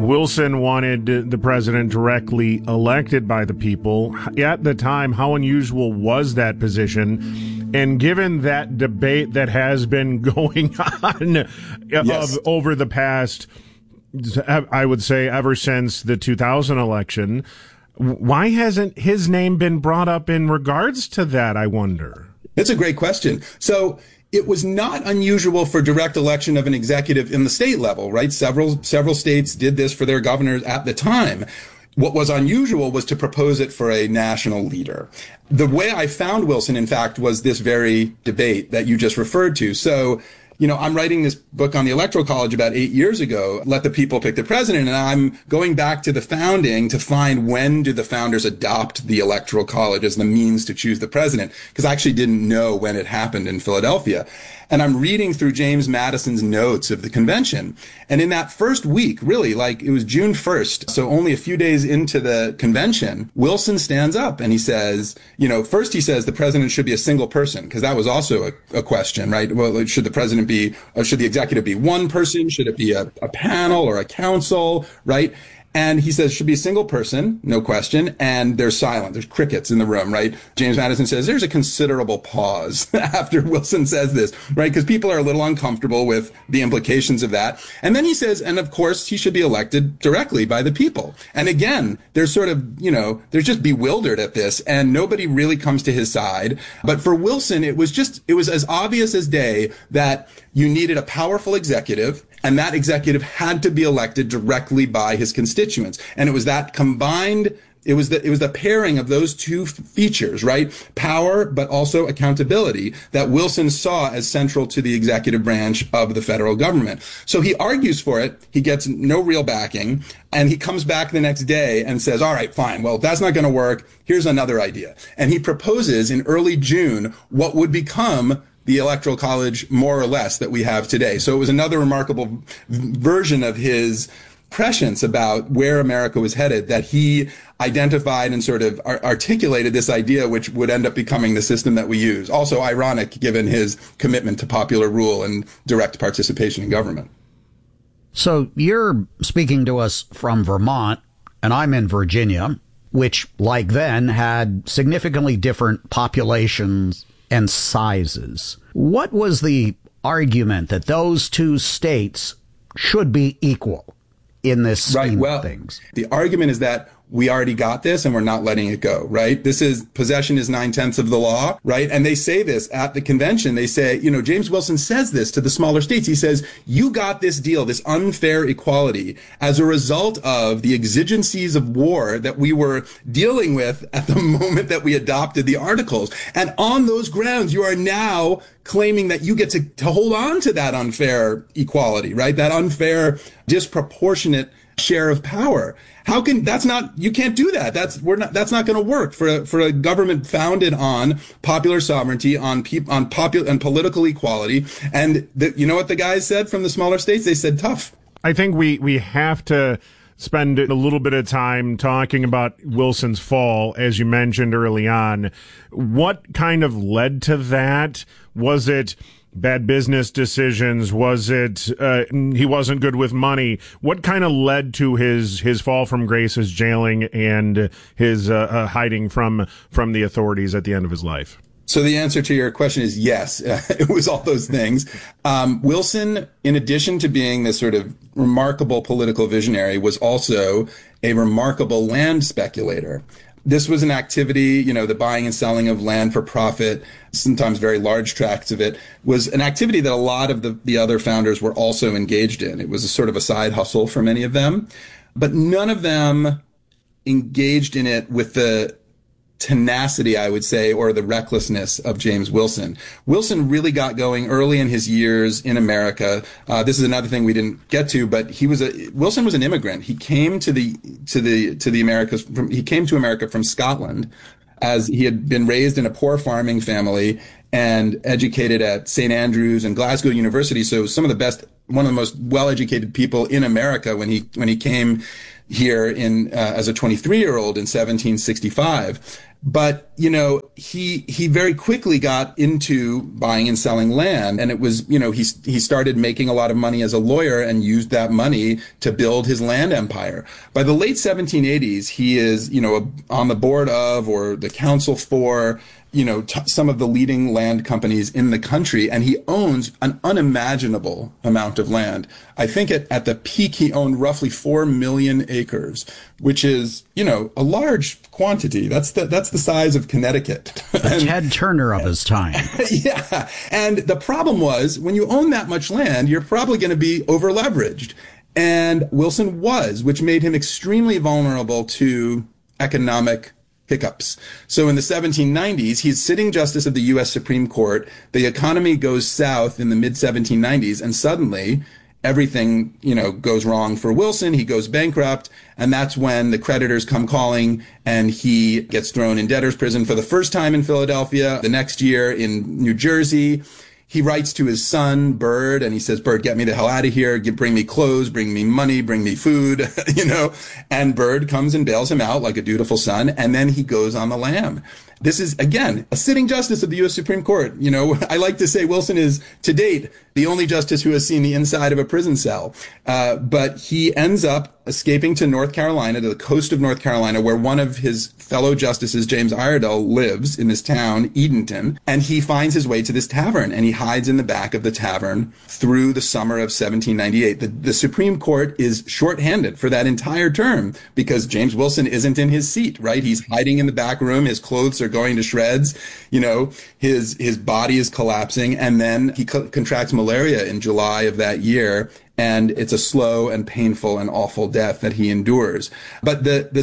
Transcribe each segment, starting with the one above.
Wilson wanted the president directly elected by the people. At the time, how unusual was that position? And given that debate that has been going on over the past, I would say, ever since the 2000 election, why hasn't his name been brought up in regards to that, I wonder? That's a great question. So it was not unusual for direct election of an executive in the state level, right? Several states did this for their governors at the time. What was unusual was to propose it for a national leader. The way I found Wilson, in fact, was this very debate that you just referred to. So, I'm writing this book on the Electoral College about 8 years ago, Let the People Pick the President, and I'm going back to the founding to find when did the founders adopt the Electoral College as the means to choose the president, because I actually didn't know when it happened in Philadelphia. And I'm reading through James Madison's notes of the convention. And in that first week, really, it was June 1st, so only a few days into the convention, Wilson stands up and he says, first he says the president should be a single person, because that was also a question, right? Well, should the executive be one person? Should it be a panel or a council, right? And he says, should be a single person, no question. And there's silence. There's crickets in the room, right? James Madison says there's a considerable pause after Wilson says this, right? Because people are a little uncomfortable with the implications of that. And then he says, and of course, he should be elected directly by the people. And again, they're sort of, they're just bewildered at this, and nobody really comes to his side. But for Wilson, it was as obvious as day that you needed a powerful executive, and that executive had to be elected directly by his constituents. And it was that combined, it was the pairing of those two features, right? Power, but also accountability, that Wilson saw as central to the executive branch of the federal government. So he argues for it. He gets no real backing. And he comes back the next day and says, all right, fine. Well, if that's not going to work, here's another idea. And he proposes in early June what would become the Electoral College, more or less, that we have today. So it was another remarkable version of his prescience about where America was headed, that he identified and sort of articulated this idea, which would end up becoming the system that we use. Also ironic, given his commitment to popular rule and direct participation in government. So you're speaking to us from Vermont, and I'm in Virginia, which, like then, had significantly different populations and sizes. What was the argument that those two states should be equal in this scheme of things? The argument is that we already got this and we're not letting it go, right? Possession is 9/10 of the law, right? And they say this at the convention. They say, James Wilson says this to the smaller states. He says, you got this deal, this unfair equality, as a result of the exigencies of war that we were dealing with at the moment that we adopted the articles. And on those grounds, you are now claiming that you get to hold on to that unfair equality, right? That unfair, disproportionate share of power. You can't do that. That's not going to work for a government founded on popular sovereignty, on political equality. And you know what the guys said from the smaller states? They said tough. I think we have to spend a little bit of time talking about Wilson's fall, as you mentioned early on. What kind of led to that? Was it bad business decisions? Was it he wasn't good with money? What kind of led to his fall from grace, his jailing, and his hiding from the authorities at the end of his life? So the answer to your question is yes. It was all those things. Wilson, in addition to being this sort of remarkable political visionary, was also a remarkable land speculator. This was an activity, the buying and selling of land for profit, sometimes very large tracts of it, was an activity that a lot of the other founders were also engaged in. It was a sort of a side hustle for many of them, but none of them engaged in it with the tenacity, I would say, or the recklessness of James Wilson. Wilson really got going early in his years in America. This is another thing we didn't get to, but Wilson was an immigrant. He came to the Americas. He came to America from Scotland, as he had been raised in a poor farming family and educated at St. Andrews and Glasgow University. So some of the best one of the most well-educated people in America when he came here as a 23-year-old in 1765. But, he very quickly got into buying and selling land. And it was, he started making a lot of money as a lawyer and used that money to build his land empire. By the late 1780s, he is, on the board of or the council for some of the leading land companies in the country, and he owns an unimaginable amount of land. I think at the peak, he owned roughly 4 million acres, which is, a large quantity. That's the size of Connecticut. The Ted Turner of his time. Yeah. And the problem was, when you own that much land, you're probably going to be over leveraged. And Wilson was, which made him extremely vulnerable to economic hiccups. So in the 1790s, he's sitting justice of the U.S. Supreme Court. The economy goes south in the mid 1790s, and suddenly everything, goes wrong for Wilson. He goes bankrupt, and that's when the creditors come calling, and he gets thrown in debtor's prison for the first time in Philadelphia. The next year in New Jersey, he writes to his son, Bird, and he says, Bird, get me the hell out of here. Bring me clothes, bring me money, bring me food, And Bird comes and bails him out like a dutiful son, and then he goes on the lam. This is, again, a sitting justice of the U.S. Supreme Court. I like to say Wilson is, to date, the only justice who has seen the inside of a prison cell. But he ends up escaping to North Carolina, to the coast of North Carolina, where one of his fellow justices, James Iredell, lives in this town, Edenton. And he finds his way to this tavern, and he hides in the back of the tavern through the summer of 1798. The Supreme Court is shorthanded for that entire term because James Wilson isn't in his seat, right? He's hiding in the back room. His clothes are going to shreds. His body is collapsing. And then he contracts malaria in July of that year. And it's a slow and painful and awful death that he endures. But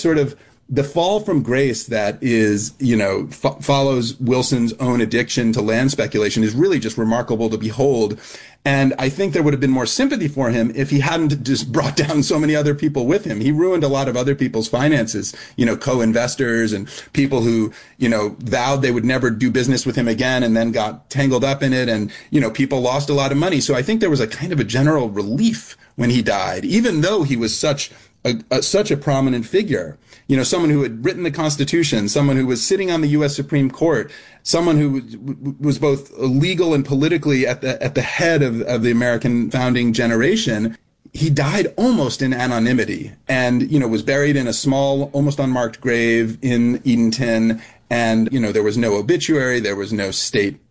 the fall from grace that is, follows Wilson's own addiction to land speculation is really just remarkable to behold. And I think there would have been more sympathy for him if he hadn't just brought down so many other people with him. He ruined a lot of other people's finances, co-investors and people who, vowed they would never do business with him again and then got tangled up in it. And, people lost a lot of money. So I think there was a kind of a general relief when he died, even though he was such a prominent figure. Someone who had written the Constitution, someone who was sitting on the U.S. Supreme Court, someone who was both legal and politically at the head of the American founding generation. He died almost in anonymity and, was buried in a small, almost unmarked grave in Edenton. And, there was no obituary. There was no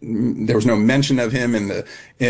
mention of him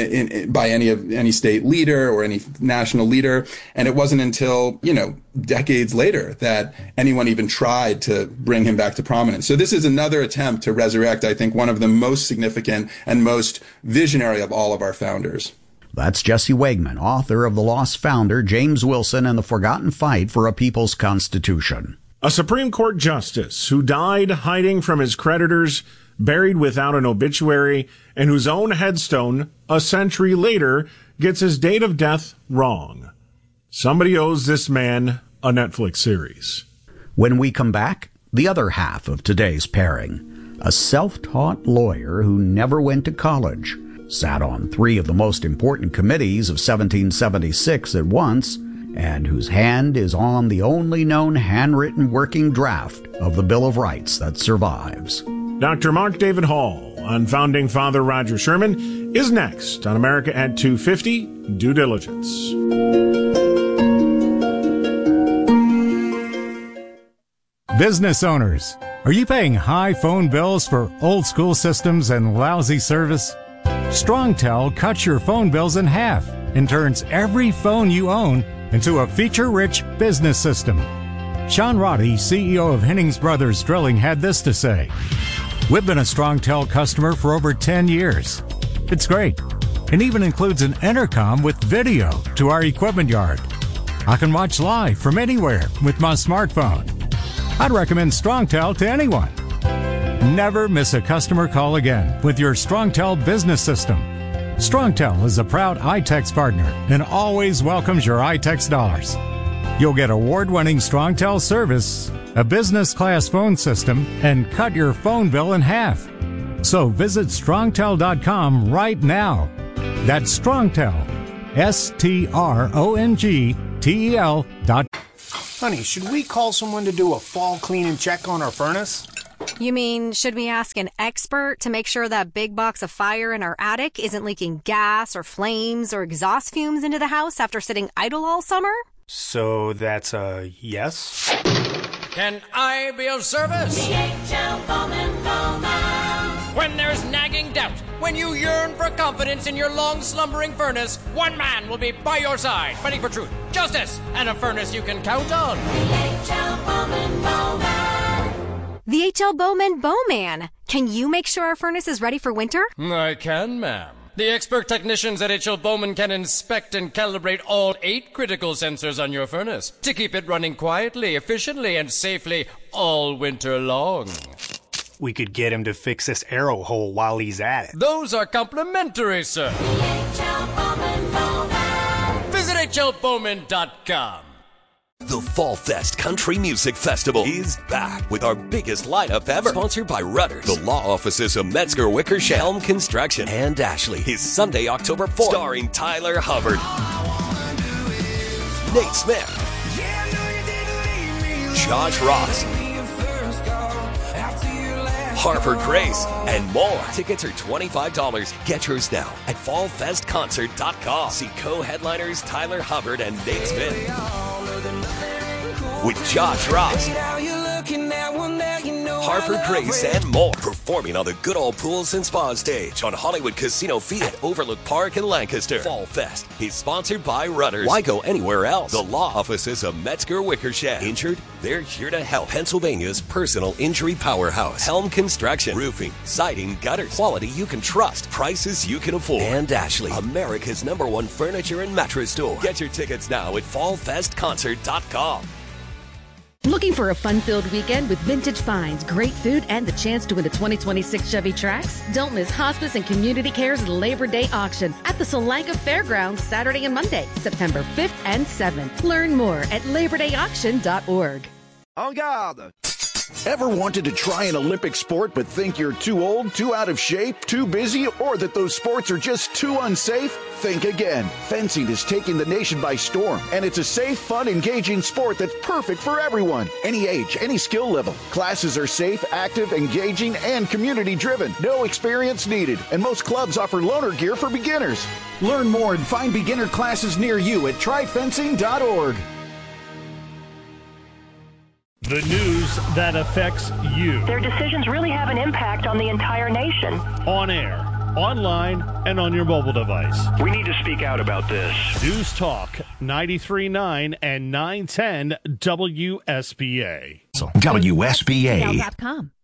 by any state leader or any national leader. And it wasn't until, decades later that anyone even tried to bring him back to prominence. So this is another attempt to resurrect, I think, one of the most significant and most visionary of all of our founders. That's Jesse Wegman, author of The Lost Founder, James Wilson and the Forgotten Fight for a People's Constitution. A Supreme Court justice who died hiding from his creditors, buried without an obituary, and whose own headstone, a century later, gets his date of death wrong. Somebody owes this man a Netflix series. When we come back, the other half of today's pairing. A self-taught lawyer who never went to college, sat on 3 of the most important committees of 1776 at once, and whose hand is on the only known handwritten working draft of the Bill of Rights that survives. Dr. Mark David Hall on Founding Father Roger Sherman is next on America at 250, Due Diligence. Business owners, are you paying high phone bills for old school systems and lousy service? StrongTel cuts your phone bills in half and turns every phone you own into a feature-rich business system. Sean Roddy, CEO of Hennings Brothers Drilling, had this to say. We've been a StrongTel customer for over 10 years. It's great. It even includes an intercom with video to our equipment yard. I can watch live from anywhere with my smartphone. I'd recommend StrongTel to anyone. Never miss a customer call again with your StrongTel business system. StrongTel is a proud iTex partner and always welcomes your iTex dollars. You'll get award-winning StrongTel service, a business-class phone system, and cut your phone bill in half. So visit StrongTel.com right now. That's StrongTel, STRONGTEL.com. Honey, should we call someone to do a fall clean and check on our furnace? You mean, should we ask an expert to make sure that big box of fire in our attic isn't leaking gas or flames or exhaust fumes into the house after sitting idle all summer? So that's a yes? Can I be of service? DHL Bowman Bowman. When there's nagging doubt, when you yearn for confidence in your long-slumbering furnace, one man will be by your side, fighting for truth, justice, and a furnace you can count on. DHL Bowman Bowman. The H.L. Bowman Bowman. Can you make sure our furnace is ready for winter? I can, ma'am. The expert technicians at H.L. Bowman can inspect and calibrate all 8 critical sensors on your furnace to keep it running quietly, efficiently, and safely all winter long. We could get him to fix this arrow hole while he's at it. Those are complimentary, sir. DHL Bowman Bowman. Visit HLBowman.com. The Fall Fest Country Music Festival is back with our biggest lineup ever. Sponsored by Rudders, the law offices of Metzger Wickersham, Helm Construction, and Ashley. Is Sunday, October 4th. Starring Tyler Hubbard, Nate Smith, Josh Ross, Harper Grace, and more. Tickets are $25. Get yours now at fallfestconcert.com. See co-headliners Tyler Hubbard and Nate Smith with Josh Ross, Harper Grace, and more. Performing on the Good Old Pools and Spa stage on Hollywood Casino Feed at Overlook Park in Lancaster. Fall Fest is sponsored by Rudders. Why go anywhere else? The law offices of Metzger Wickersham. Injured? They're here to help. Pennsylvania's personal injury powerhouse. Helm Construction. Roofing, siding, gutters. Quality you can trust. Prices you can afford. And Ashley, America's #1 furniture and mattress store. Get your tickets now at fallfestconcert.com. Looking for a fun-filled weekend with vintage finds, great food, and the chance to win a 2026 Chevy Trax? Don't miss Hospice and Community Care's Labor Day auction at the Solanka Fairgrounds Saturday and Monday, September 5th and 7th. Learn more at LaborDayAuction.org. En garde! Ever wanted to try an Olympic sport but think you're too old, too out of shape, too busy, or that those sports are just too unsafe? Think again. Fencing is taking the nation by storm, and it's a safe, fun, engaging sport that's perfect for everyone. Any age, any skill level. Classes are safe, active, engaging, and community-driven. No experience needed, and most clubs offer loaner gear for beginners. Learn more and find beginner classes near you at tryfencing.org. The news that affects you. Their decisions really have an impact on the entire nation. On air, online, and on your mobile device. We need to speak out about this. News Talk 93.9 and 910 WSBA. WSBA. WSBA.com.